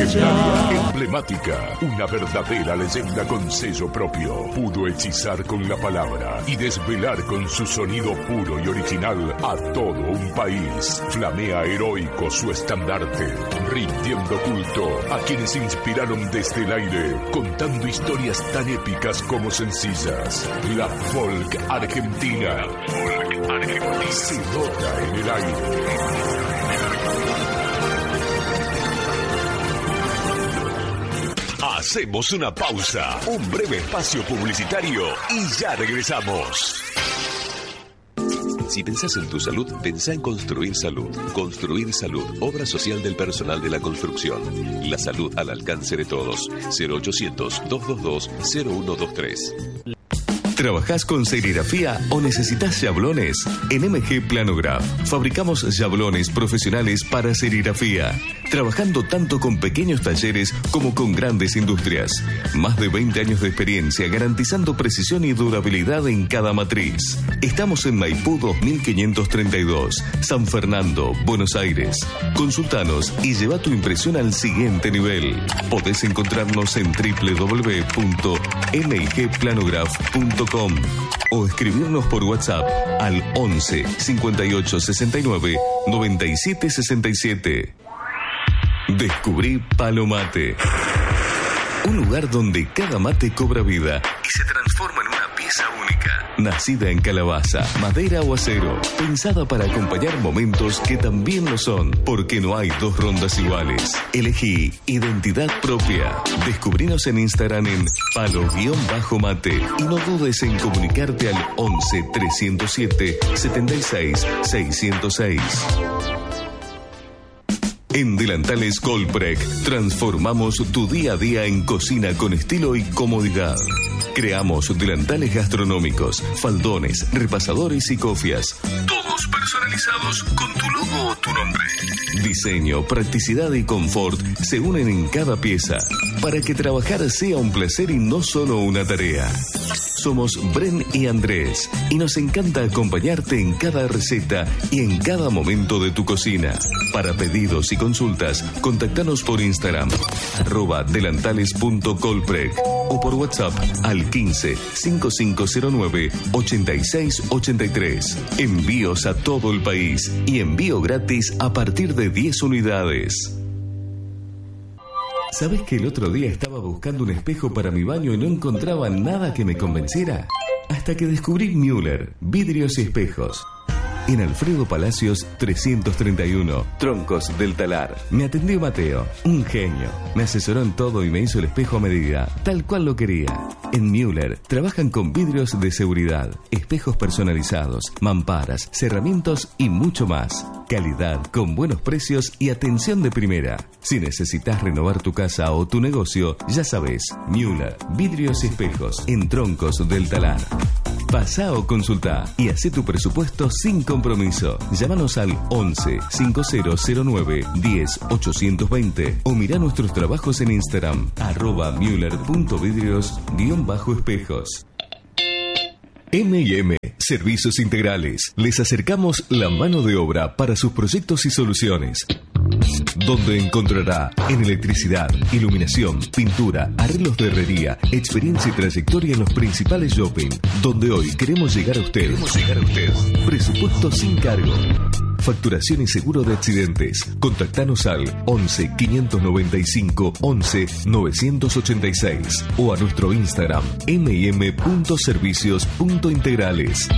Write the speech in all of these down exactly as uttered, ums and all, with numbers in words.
allá. Emblemática, una verdadera leyenda con sello propio. Pudo hechizar con la palabra y desvelar con su sonido puro y original a todo un país. Flamea heroico su estandarte, rindiendo culto a quienes se inspiraron desde el aire, contando historias tan épicas como sencillas. La folk argentina. La folk argentina se nota en el aire. Hacemos una pausa, un breve espacio publicitario y ya regresamos. Si pensás en tu salud, pensá en Construir Salud. Construir Salud, obra social del personal de la construcción. La salud al alcance de todos. cero ochocientos, doscientos veintidós, cero uno veintitrés. ¿Trabajás con serigrafía o necesitas yablones? En M G Planograph fabricamos yablones profesionales para serigrafía, trabajando tanto con pequeños talleres como con grandes industrias. Más de veinte años de experiencia garantizando precisión y durabilidad en cada matriz. Estamos en Maipú dos mil quinientos treinta y dos, San Fernando, Buenos Aires. Consultanos y lleva tu impresión al siguiente nivel. Podés encontrarnos en doble u doble u doble u punto m g planograph punto com o escribirnos por WhatsApp al once, cincuenta y ocho, sesenta y nueve, noventa y siete sesenta y siete. Descubrí Palo Mate, un lugar donde cada mate cobra vida y se transforma en una pieza única. Nacida en calabaza, madera o acero, pensada para acompañar momentos que también lo son, porque no hay dos rondas iguales. Elegí identidad propia. Descubrinos en Instagram en palo-mate y no dudes en comunicarte al once, trescientos siete, setenta y seis, seiscientos seis. En Delantales Colprec transformamos tu día a día en cocina con estilo y comodidad. Creamos delantales gastronómicos, faldones, repasadores y cofias. Todos personalizados con tu logo o tu nombre. Diseño, practicidad y confort se unen en cada pieza para que trabajar sea un placer y no solo una tarea. Somos Bren y Andrés y nos encanta acompañarte en cada receta y en cada momento de tu cocina. Para pedidos y consultas, contactanos por Instagram, arroba delantales punto colprec o por WhatsApp al quince, cinco cinco cero nueve, ochenta y seis ochenta y tres. Envíos a todo el país y envío gratis a partir de diez unidades. ¿Sabes que el otro día estaba buscando un espejo para mi baño y no encontraba nada que me convenciera? Hasta que descubrí Müller, vidrios y espejos. En Alfredo Palacios trescientos treinta y uno, Troncos del Talar. Me atendió Mateo, un genio. Me asesoró en todo y me hizo el espejo a medida, tal cual lo quería. En Müller trabajan con vidrios de seguridad, espejos personalizados, mamparas, cerramientos y mucho más. Calidad con buenos precios y atención de primera. Si necesitas renovar tu casa o tu negocio, ya sabes, Müller, vidrios y espejos en Troncos del Talar. Pasá o consultá y hacé tu presupuesto sin compromiso. Llámanos al once, cincuenta cero nueve, diez, ochocientos veinte o mirá nuestros trabajos en Instagram, arroba müller punto vidrios guión bajo espejos. eme y eme Servicios Integrales. Les acercamos la mano de obra para sus proyectos y soluciones, donde encontrará en electricidad, iluminación, pintura, arreglos de herrería, experiencia y trayectoria en los principales shopping, donde hoy queremos llegar a usted. Queremos llegar a usted. Presupuesto sin cargo. Facturación y seguro de accidentes. Contactanos al once, quinientos noventa y cinco, once, novecientos ochenta y seis o a nuestro Instagram eme y eme punto servicios punto integrales.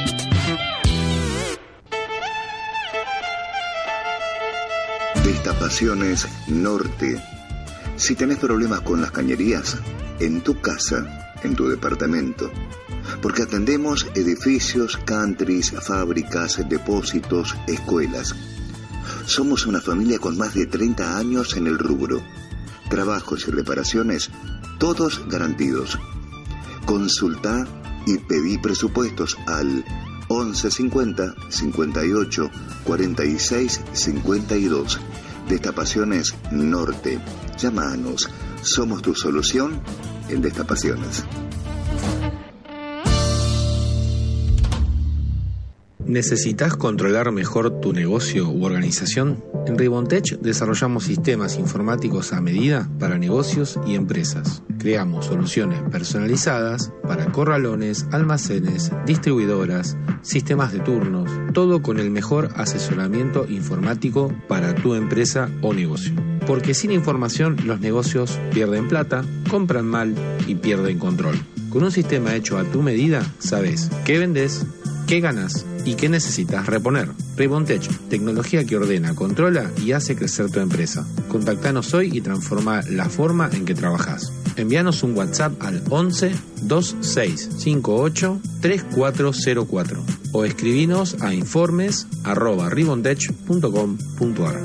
Destapaciones Norte. Si tenés problemas con las cañerías, en tu casa, en tu departamento, porque atendemos edificios, countries, fábricas, depósitos, escuelas. Somos una familia con más de treinta años en el rubro. Trabajos y reparaciones, todos garantidos. Consultá y pedí presupuestos al once cincuenta, cincuenta y ocho, cuarenta y seis, cincuenta y dos. Destapaciones Norte. Llámanos. Somos tu solución en destapaciones. ¿Necesitas controlar mejor tu negocio u organización? En Ribontech desarrollamos sistemas informáticos a medida para negocios y empresas. Creamos soluciones personalizadas para corralones, almacenes, distribuidoras, sistemas de turnos, todo con el mejor asesoramiento informático para tu empresa o negocio. Porque sin información los negocios pierden plata, compran mal y pierden control. Con un sistema hecho a tu medida, sabes qué vendes, qué ganas y qué necesitas reponer. Ribontech, tecnología que ordena, controla y hace crecer tu empresa. Contactanos hoy y transforma la forma en que trabajas. Envíanos un WhatsApp al once, veintiséis cincuenta y ocho, treinta y cuatro cero cuatro o escribinos a informes arroba ribontech punto com punto a r.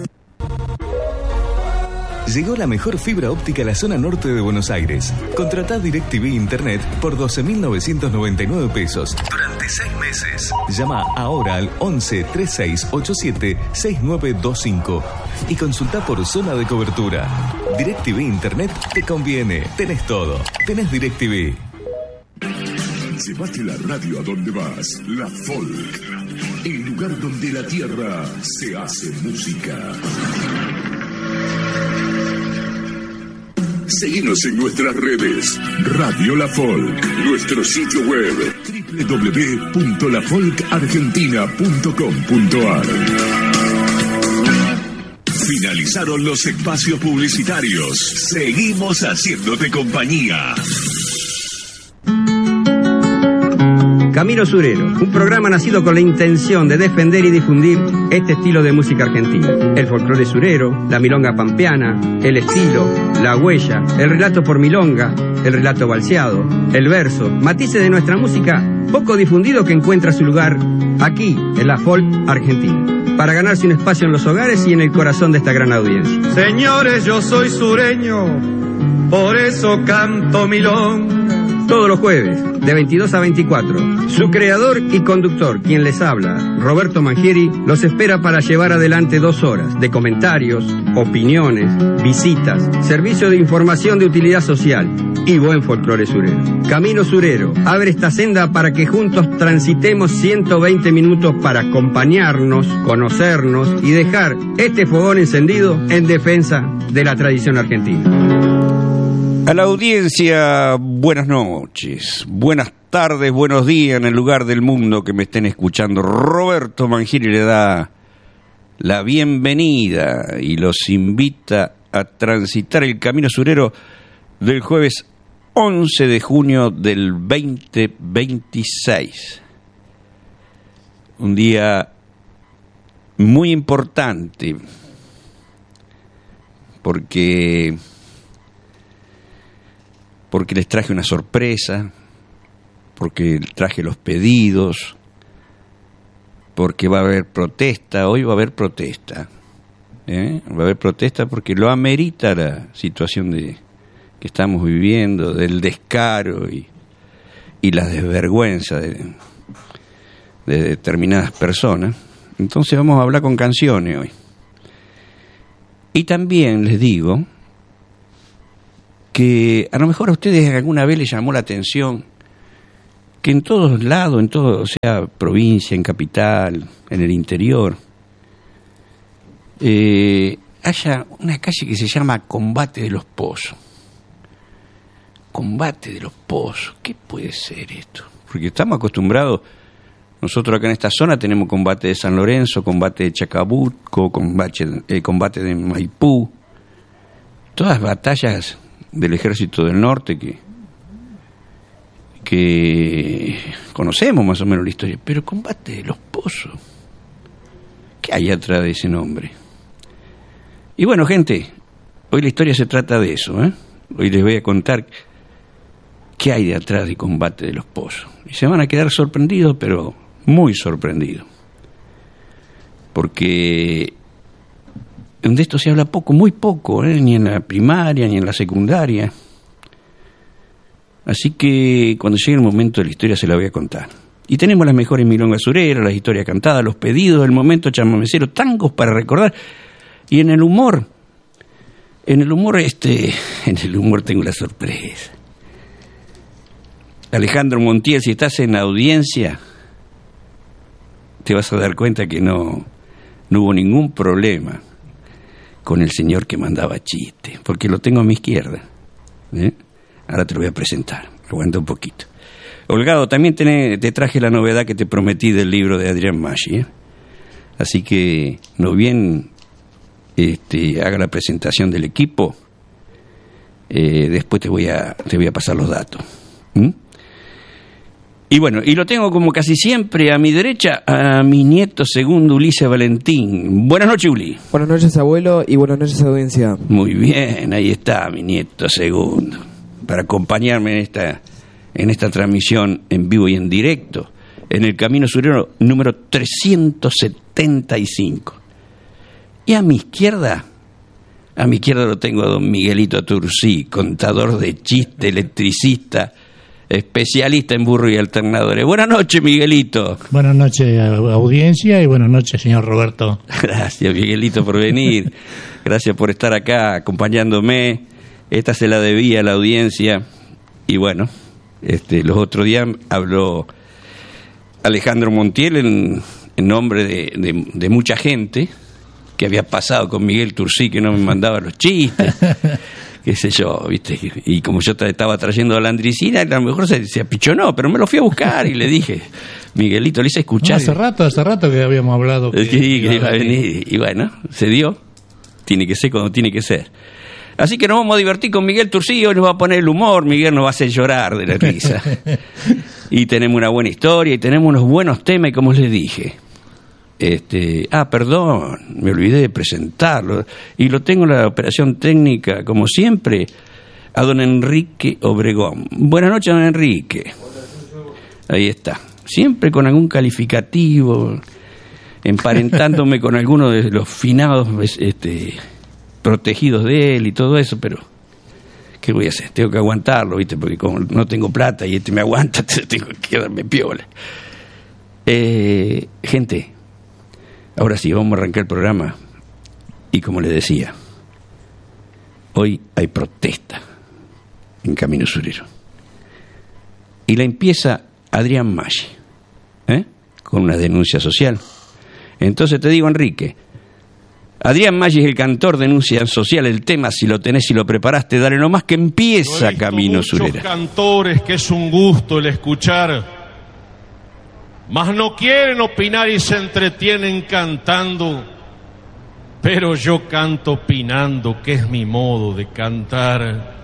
Llegó la mejor fibra óptica a la zona norte de Buenos Aires. Contratá DirecTV Internet por doce mil novecientos noventa y nueve pesos durante seis meses. Llama ahora al once, treinta y seis ochenta y siete, sesenta y nueve veinticinco y consultá por zona de cobertura. DirecTV Internet te conviene. Tenés todo. Tenés DirecTV. Llévate la radio a donde vas. La Folk. El lugar donde la tierra se hace música. Seguinos en nuestras redes. Radio La Folk. Nuestro sitio web doble u doble u doble u punto la folk argentina punto com punto a r. Finalizaron los espacios publicitarios. Seguimos haciéndote compañía. Camino Surero, un programa nacido con la intención de defender y difundir este estilo de música argentina. El folclore surero, la milonga pampeana, el estilo, la huella, el relato por milonga, el relato balseado, el verso, matices de nuestra música poco difundido que encuentra su lugar aquí, en la folk argentina, para ganarse un espacio en los hogares y en el corazón de esta gran audiencia. Señores, yo soy sureño, por eso canto milonga. Todos los jueves, de veintidós a veinticuatro, su creador y conductor, quien les habla, Roberto Mangieri, los espera para llevar adelante dos horas de comentarios, opiniones, visitas, servicio de información de utilidad social y buen folclore surero. Camino Surero, abre esta senda para que juntos transitemos ciento veinte minutos para acompañarnos, conocernos y dejar este fogón encendido en defensa de la tradición argentina. A la audiencia, buenas noches, buenas tardes, buenos días en el lugar del mundo que me estén escuchando. Roberto Mangieri le da la bienvenida y los invita a transitar el camino surero del jueves once de junio del veinte veintiséis. Un día muy importante porque... porque les traje una sorpresa, porque traje los pedidos, porque va a haber protesta, hoy va a haber protesta, ¿eh? va a haber protesta porque lo amerita la situación de que estamos viviendo, del descaro y, y la desvergüenza de, de determinadas personas. Entonces vamos a hablar con canciones hoy. Y también les digo que a lo mejor a ustedes alguna vez les llamó la atención que en todos lados, en todo, o sea, provincia, en capital, en el interior, eh, haya una calle que se llama Combate de los Pozos. Combate de los Pozos, ¿qué puede ser esto? Porque estamos acostumbrados, nosotros acá en esta zona tenemos combate de San Lorenzo, combate de Chacabuco, combate, eh, combate de Maipú, todas batallas del Ejército del Norte que, que conocemos más o menos la historia, pero Combate de los Pozos, ¿qué hay atrás de ese nombre? Y bueno, gente, hoy la historia se trata de eso, ¿eh? Hoy les voy a contar qué hay detrás de Combate de los Pozos. Y se van a quedar sorprendidos, pero muy sorprendidos, porque de esto se habla poco, muy poco, ¿eh? Ni en la primaria, ni en la secundaria. Así que cuando llegue el momento de la historia se la voy a contar. Y tenemos las mejores milongas sureras, las historias cantadas, los pedidos, el momento chamamecero, tangos para recordar. Y en el humor, en el humor este, en el humor tengo la sorpresa. Alejandro Montiel, si estás en la audiencia, te vas a dar cuenta que no, no hubo ningún problema con el señor que mandaba chistes, porque lo tengo a mi izquierda. ¿eh? Ahora te lo voy a presentar, aguanta un poquito. Holgado, también te, te traje la novedad que te prometí del libro de Adrián Maggi, ¿eh? Así que, no bien este, haga la presentación del equipo, eh, después te voy a te voy a pasar los datos. ¿Mm? Y bueno, y lo tengo como casi siempre a mi derecha, a mi nieto segundo, Ulises Valentín. Buenas noches, Uli. Buenas noches, abuelo, y buenas noches, audiencia. Muy bien, ahí está mi nieto segundo, para acompañarme en esta, en esta transmisión en vivo y en directo, en el Camino Surero número trescientos setenta y cinco. Y a mi izquierda, a mi izquierda lo tengo a don Miguelito Tursí, contador de chiste, electricista, especialista en burro y alternadores. Buenas noches, Miguelito. Buenas noches, audiencia, y buenas noches, señor Roberto. Gracias, Miguelito, por venir. Gracias por estar acá acompañándome. Esta se la debía a la audiencia. Y bueno, este, los otros días habló Alejandro Montiel en, en nombre de, de, de mucha gente que había pasado con Miguel Tursí, que no me mandaba los chistes. Qué sé yo, ¿viste? Y como yo estaba trayendo a la Andricina, a lo mejor se, se apichonó, pero me lo fui a buscar y le dije, Miguelito, le hice escuchar. No, hace rato, hace rato que habíamos hablado. Que, que, que iba a venir. Y bueno, se dio. Tiene que ser cuando tiene que ser. Así que nos vamos a divertir con Miguel Tursí. Hoy nos va a poner el humor. Miguel nos va a hacer llorar de la risa. Y tenemos una buena historia y tenemos unos buenos temas. Y como les dije, Este, ah, perdón, me olvidé de presentarlo. Y lo tengo en la operación técnica, como siempre, a don Enrique Obregón. Buenas noches, don Enrique. Ahí está. Siempre con algún calificativo, emparentándome con alguno de los finados este, protegidos de él y todo eso, pero ¿qué voy a hacer? Tengo que aguantarlo, ¿viste? Porque como no tengo plata y este me aguanta, tengo que quedarme piola. Eh, gente, ahora sí, vamos a arrancar el programa. Y como les decía, hoy hay protesta en Camino Surero. Y la empieza Adrián Maggi, ¿eh? con una denuncia social. Entonces te digo, Enrique, Adrián Maggi es el cantor, denuncia social. El tema, si lo tenés y si lo preparaste, dale nomás que empieza Camino Surero. Muchos cantores que es un gusto el escuchar, mas no quieren opinar y se entretienen cantando, pero yo canto opinando, que es mi modo de cantar.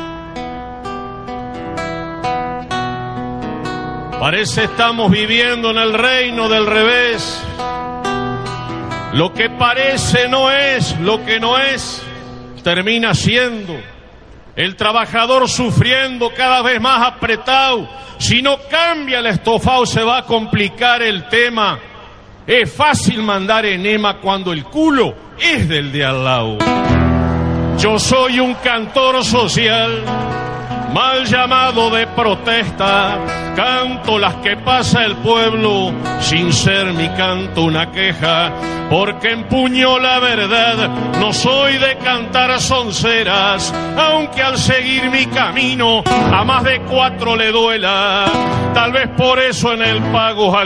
Parece estamos viviendo en el reino del revés. Lo que parece no es, lo que no es, termina siendo. El trabajador sufriendo cada vez más apretado. Si no cambia el estofado se va a complicar el tema. Es fácil mandar enema cuando el culo es del de al lado. Yo soy un cantor social, mal llamado de protesta. Canto las que pasa el pueblo, sin ser mi canto una queja, porque empuño la verdad, no soy de cantar sonceras, aunque al seguir mi camino a más de cuatro le duela. Tal vez por eso en el pago